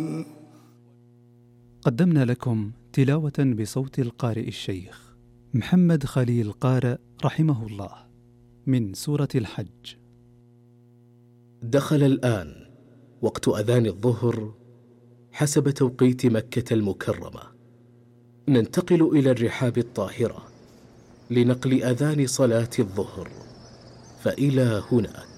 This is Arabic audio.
قدمنا لكم تلاوة بصوت القارئ الشيخ محمد خليل قارئ رحمه الله من سورة الحج. دخل الآن وقت أذان الظهر حسب توقيت مكة المكرمة. ننتقل إلى الرحاب الطاهرة لنقل أذان صلاة الظهر، فإلى هناك.